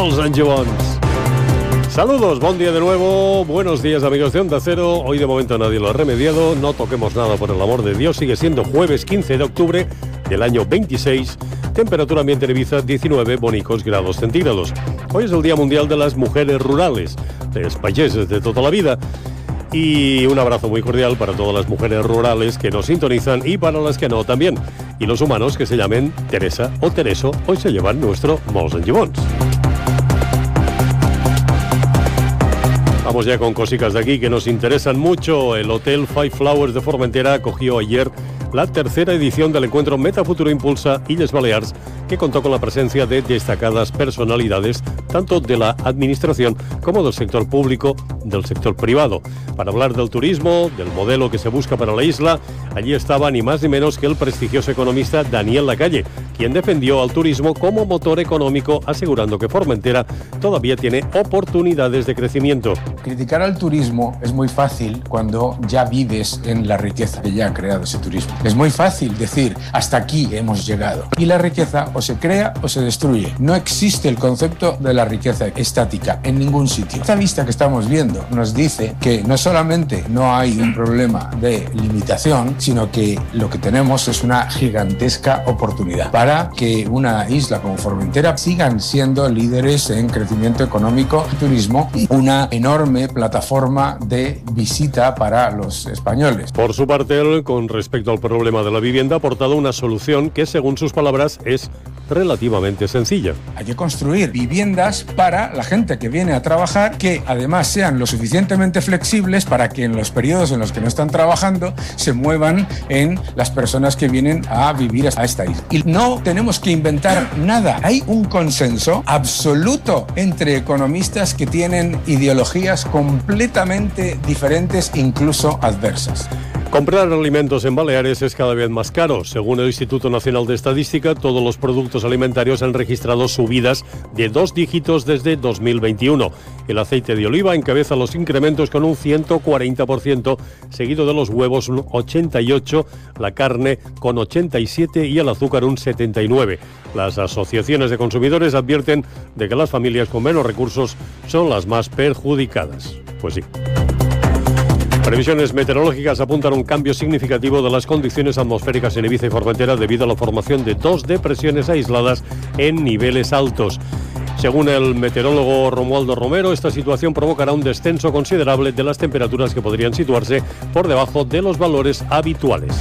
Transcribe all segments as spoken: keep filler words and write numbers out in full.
Molts anys bons. Saludos, buen día de nuevo, buenos días amigos de Onda Cero. Hoy de momento nadie lo ha remediado, no toquemos nada por el amor de Dios. Sigue siendo jueves quince de octubre del año veintiséis, temperatura ambiente en Ibiza diecinueve bonicos grados centígrados. Hoy es el Día Mundial de las Mujeres Rurales, de los payeses de toda la vida. Y un abrazo muy cordial para todas las mujeres rurales que nos sintonizan y para las que no también. Y los humanos que se llamen Teresa o Tereso, hoy se llevan nuestro Molts anys bons. Vamos ya con cositas de aquí que nos interesan mucho. El Hotel Five Flowers de Formentera acogió ayer la tercera edición del encuentro Metafuturo Impulsa Illes Balears, que contó con la presencia de destacadas personalidades tanto de la administración como del sector público, del sector privado. Para hablar del turismo, del modelo que se busca para la isla, allí estaba ni más ni menos que el prestigioso economista Daniel Lacalle, quien defendió al turismo como motor económico, asegurando que Formentera todavía tiene oportunidades de crecimiento. Criticar al turismo es muy fácil cuando ya vives en la riqueza que ya ha creado ese turismo. Es muy fácil decir, hasta aquí hemos llegado. Y la riqueza o se crea o se destruye. No existe el concepto de la riqueza estática en ningún sitio. Esta vista que estamos viendo nos dice que no solamente no hay un problema de limitación, sino que lo que tenemos es una gigantesca oportunidad para que una isla como Formentera sigan siendo líderes en crecimiento económico y turismo y una enorme plataforma de visita para los españoles. Por su parte, él, con respecto al problema de la vivienda, ha aportado una solución que, según sus palabras, es relativamente sencilla. Hay que construir viviendas para la gente que viene a trabajar, que además sean lo suficientemente flexibles para que en los periodos en los que no están trabajando se muevan en las personas que vienen a vivir a esta isla. Y no tenemos que inventar nada. Hay un consenso absoluto entre economistas que tienen ideologías completamente diferentes, incluso adversas. Comprar alimentos en Baleares es cada vez más caro. Según el Instituto Nacional de Estadística, todos los productos alimentarios han registrado subidas de dos dígitos desde dos mil veintiuno. El aceite de oliva encabeza los incrementos con un ciento cuarenta por ciento, seguido de los huevos un ochenta y ocho por ciento, la carne con ochenta y siete por ciento y el azúcar un setenta y nueve por ciento. Las asociaciones de consumidores advierten de que las familias con menos recursos son las más perjudicadas. Pues sí. Previsiones meteorológicas apuntan a un cambio significativo de las condiciones atmosféricas en Ibiza y Formentera debido a la formación de dos depresiones aisladas en niveles altos. Según el meteorólogo Romualdo Romero, esta situación provocará un descenso considerable de las temperaturas que podrían situarse por debajo de los valores habituales.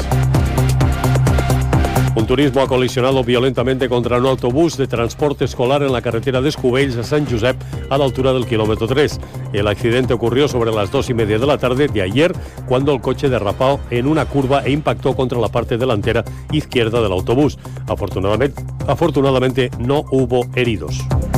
Un turismo ha colisionado violentamente contra un autobús de transporte escolar en la carretera de Escubells a Sant Josep, a la altura del kilómetro tres. El accidente ocurrió sobre las dos y media de la tarde de ayer, cuando el coche derrapó en una curva e impactó contra la parte delantera izquierda del autobús. Afortunadamente, afortunadamente no hubo heridos.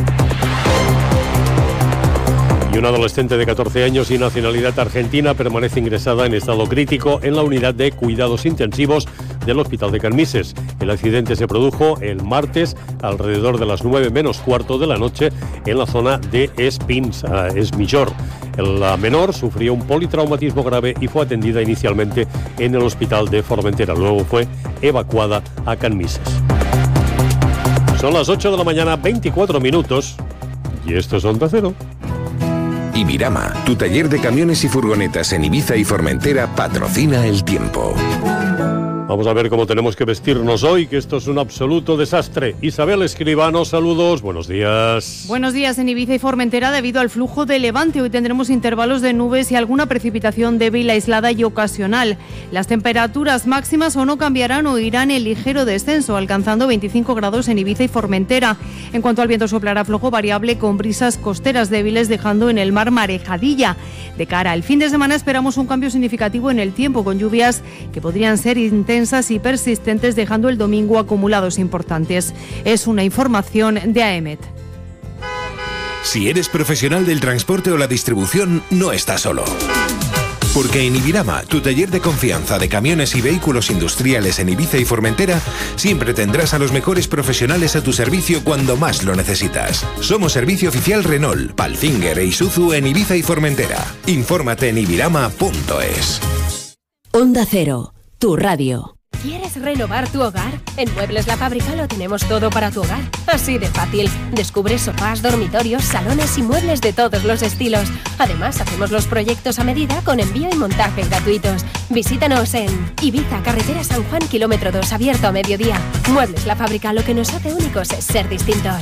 Y una adolescente de catorce años y nacionalidad argentina permanece ingresada en estado crítico en la unidad de cuidados intensivos del Hospital de Canmises. El accidente se produjo el martes alrededor de las nueve menos cuarto de la noche en la zona de Espins, uh, Esmillor. La menor sufrió un politraumatismo grave y fue atendida inicialmente en el Hospital de Formentera. Luego fue evacuada a Canmises. Son las ocho de la mañana, veinticuatro minutos, y esto es Onda Cero. Ibirama, tu taller de camiones y furgonetas en Ibiza y Formentera, patrocina el tiempo. Vamos a ver cómo tenemos que vestirnos hoy, que esto es un absoluto desastre. Isabel Escribano, saludos, buenos días. Buenos días en Ibiza y Formentera debido al flujo de levante. Hoy tendremos intervalos de nubes y alguna precipitación débil, aislada y ocasional. Las temperaturas máximas o no cambiarán o irán en ligero descenso, alcanzando veinticinco grados en Ibiza y Formentera. En cuanto al viento, soplará flojo variable con brisas costeras débiles, dejando en el mar marejadilla. De cara al fin de semana esperamos un cambio significativo en el tiempo, con lluvias que podrían ser intensas y persistentes, dejando el domingo acumulados importantes. Es una información de A E M E T. Si eres profesional del transporte o la distribución, no estás solo. Porque en Ibirama, tu taller de confianza de camiones y vehículos industriales en Ibiza y Formentera, siempre tendrás a los mejores profesionales a tu servicio cuando más lo necesitas. Somos servicio oficial Renault, Palfinger e Isuzu en Ibiza y Formentera. Infórmate en ibirama punto es. Onda Cero, tu radio. ¿Quieres renovar tu hogar? En Muebles La Fábrica lo tenemos todo para tu hogar. Así de fácil. Descubre sofás, dormitorios, salones y muebles de todos los estilos. Además, hacemos los proyectos a medida con envío y montaje gratuitos. Visítanos en Ibiza, carretera San Juan, kilómetro dos, abierto a mediodía. Muebles La Fábrica, lo que nos hace únicos es ser distintos.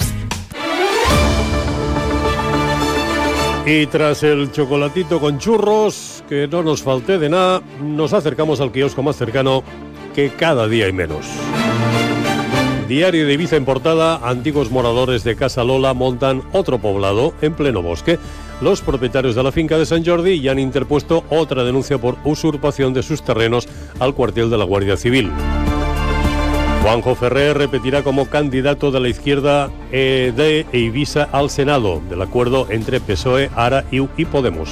Y tras el chocolatito con churros, que no nos falte de nada, nos acercamos al kiosco más cercano, que cada día hay menos. Diario de Ibiza en portada, antiguos moradores de Casa Lola montan otro poblado en pleno bosque. Los propietarios de la finca de Sant Jordi ya han interpuesto otra denuncia por usurpación de sus terrenos al cuartel de la Guardia Civil. Juanjo Ferrer repetirá como candidato de la izquierda eh, de Ibiza al Senado, del acuerdo entre P S O E, ARA, I U y Podemos.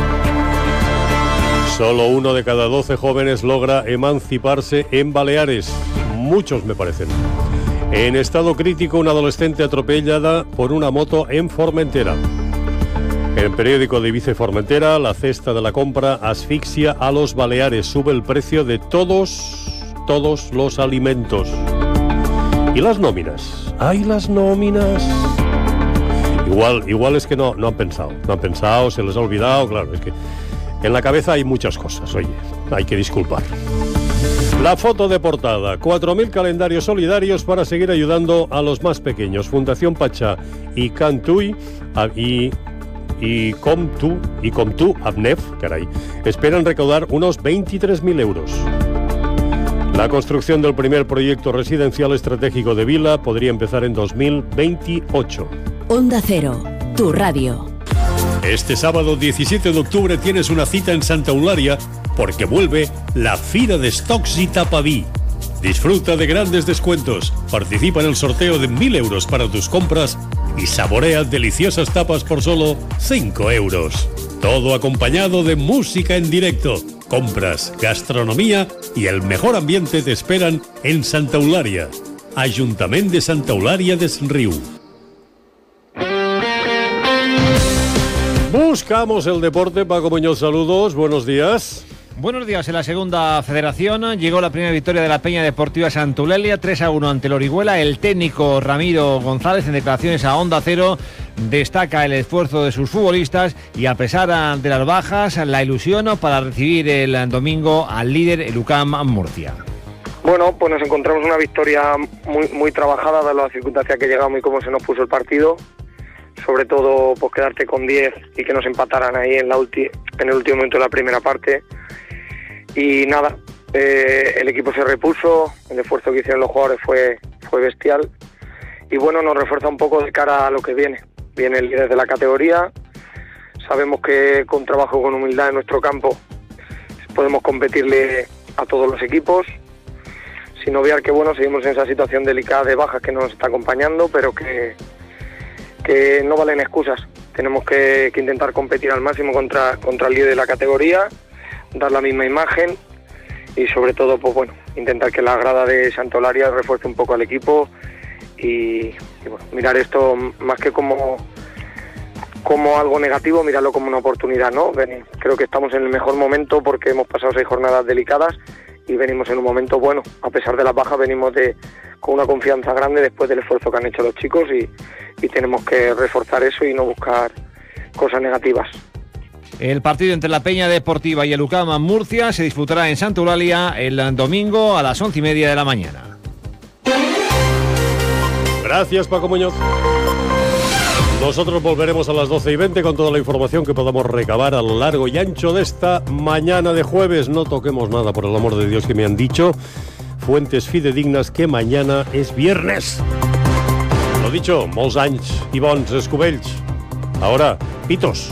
Solo uno de cada doce jóvenes logra emanciparse en Baleares. Muchos, me parecen. En estado crítico, una adolescente atropellada por una moto en Formentera. En el periódico de Ibiza y Formentera, la cesta de la compra asfixia a los Baleares. Sube el precio de todos, todos los alimentos. ¿Y las nóminas? ¡Ay, las nóminas! Igual, igual es que no, no han pensado. No han pensado, se les ha olvidado, claro, es que... En la cabeza hay muchas cosas, oye, hay que disculpar. La foto de portada, cuatro mil calendarios solidarios para seguir ayudando a los más pequeños. Fundación Pachá y Cantui y, y Comtu y Comtu Abnef, caray, esperan recaudar unos veintitrés mil euros. La construcción del primer proyecto residencial estratégico de Vila podría empezar en dos mil veintiocho. Onda Cero, tu radio. Este sábado diecisiete de octubre tienes una cita en Santa Eulalia porque vuelve la Fira de Stocks y Tapaví. Disfruta de grandes descuentos, participa en el sorteo de mil euros para tus compras y saborea deliciosas tapas por solo cinco euros. Todo acompañado de música en directo, compras, gastronomía y el mejor ambiente te esperan en Santa Eulalia. Ayuntamiento de Santa Eulalia des Riu. Buscamos el deporte. Paco Muñoz, saludos, buenos días. Buenos días. En la segunda federación llegó la primera victoria de la Peña Deportiva Santa Eulalia, tres a uno ante el Orihuela. El técnico Ramiro González, en declaraciones a Onda Cero, destaca el esfuerzo de sus futbolistas y, a pesar de las bajas, la ilusión para recibir el domingo al líder, el U C A M Murcia. Bueno, pues nos encontramos una victoria muy, muy trabajada, dada la circunstancia que llegamos y cómo se nos puso el partido. Sobre todo, pues quedarte con diez y que nos empataran ahí en, la ulti- en el último momento de la primera parte. Y nada, eh, el equipo se repuso, el esfuerzo que hicieron los jugadores fue, fue bestial. Y bueno, nos refuerza un poco de cara a lo que viene. Viene el líder de la categoría. Sabemos que con trabajo, con humildad en nuestro campo, podemos competirle a todos los equipos. Sin obviar que bueno, seguimos en esa situación delicada de bajas que nos está acompañando, pero que... que no valen excusas. Tenemos que, que intentar competir al máximo contra, contra el líder de la categoría, dar la misma imagen y sobre todo, pues bueno, intentar que la grada de Santa Eulalia refuerce un poco al equipo y, y bueno, mirar esto más que como, como algo negativo, mirarlo como una oportunidad, ¿no? Creo que estamos en el mejor momento porque hemos pasado seis jornadas delicadas y venimos en un momento bueno. A pesar de las bajas, venimos de con una confianza grande después del esfuerzo que han hecho los chicos y, y tenemos que reforzar eso y no buscar cosas negativas. El partido entre la Peña Deportiva y el U C A M Murcia se disputará en Santa Eulalia el domingo a las once y media de la mañana. Gracias, Paco Muñoz. Nosotros volveremos a las doce y veinte con toda la información que podamos recabar a lo largo y ancho de esta mañana de jueves. No toquemos nada, por el amor de Dios, que me han dicho fuentes fidedignas que mañana es viernes. Lo dicho, molts anys i bons escubells. Ahora, pitos.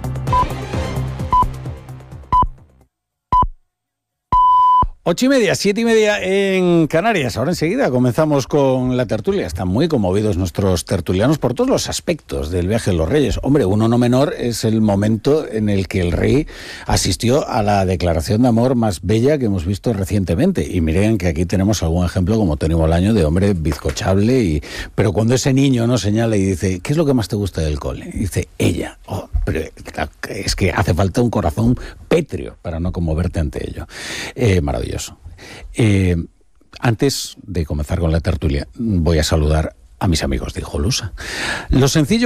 Ocho y media, siete y media en Canarias. Ahora enseguida comenzamos con la tertulia. Están muy conmovidos nuestros tertulianos por todos los aspectos del viaje de los Reyes. Hombre, uno no menor es el momento en el que el rey asistió a la declaración de amor más bella que hemos visto recientemente. Y miren que aquí tenemos algún ejemplo como Tony Bolaño de hombre bizcochable. Y... Pero cuando ese niño no señala y dice, ¿qué es lo que más te gusta del cole? Y dice, ella. Oh, pero es que hace falta un corazón pétreo para no conmoverte ante ello. Eh, maravilloso. Eh, Antes de comenzar con la tertulia, voy a saludar a mis amigos de Hijolusa. Lo sencillo